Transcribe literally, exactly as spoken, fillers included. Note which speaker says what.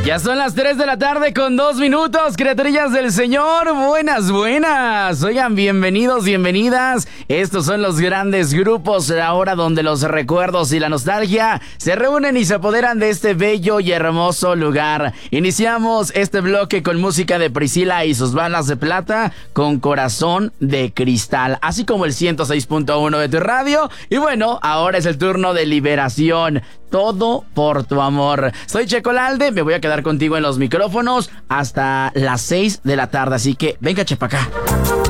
Speaker 1: Ya son las tres de la tarde con dos minutos, criaturillas del Señor. Buenas, buenas. Oigan, bienvenidos, bienvenidas. Estos son los grandes grupos, la hora donde los recuerdos y la nostalgia se reúnen y se apoderan de este bello y hermoso lugar. Iniciamos este bloque con música de Priscila y sus balas de plata con Corazón de Cristal, así como el ciento seis punto uno de tu radio. Y bueno, ahora es el turno de Liberación. Todo por tu amor. Soy Checo Lalde, me voy a quedar contigo en los micrófonos hasta las seis de la tarde, así que venga, chepa acá.